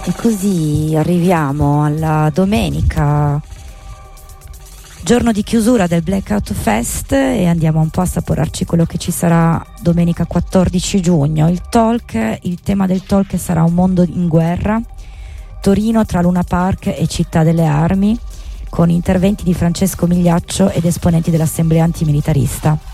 E così arriviamo alla domenica, giorno di chiusura del Blackout Fest, e andiamo un po' a assaporarci quello che ci sarà domenica 14 giugno. Il tema del talk sarà Un mondo in guerra, Torino tra Luna Park e Città delle Armi, con interventi di Francesco Migliaccio ed esponenti dell'Assemblea Antimilitarista.